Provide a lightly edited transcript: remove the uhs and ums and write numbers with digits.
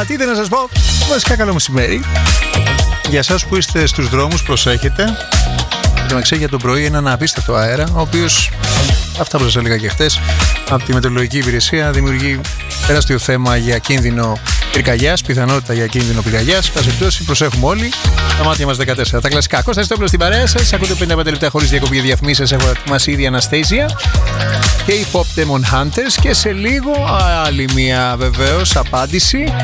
τι να σας πω. Βασικά καλό μεσημέρι. Για εσάς που είστε στους δρόμους, προσέχετε. Για το πρωί έναν απίστευτο αέρα, ο οποίος, αυτά που σας έλεγα και χτες, από τη μετεωρολογική υπηρεσία δημιουργεί τεράστιο θέμα για κίνδυνο πυρκαγιάς, πιθανότητα για κίνδυνο πυρκαγιάς. Πάση περιπτώσει, προσέχουμε όλοι. Τα μάτια μας 14. Τα κλασικά. Κώστας Στόπλος στην παρέα σας. Ακούτε 55 λεπτά χωρίς διακοπή διαφημίσεις. Έχω ετοιμάσει ήδη Αναστέζια και οι Pop Demon Hunters. Και σε λίγο άλλη μια βεβαίως απάντηση